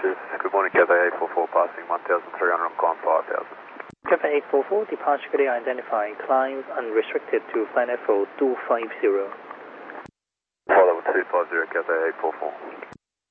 Chief. Good morning, Cathay 844, passing 1,300 on climb 5,000. Cathay 844, departure clear identifying, climb unrestricted to flight level 250. Flight level 250, Cathay 844.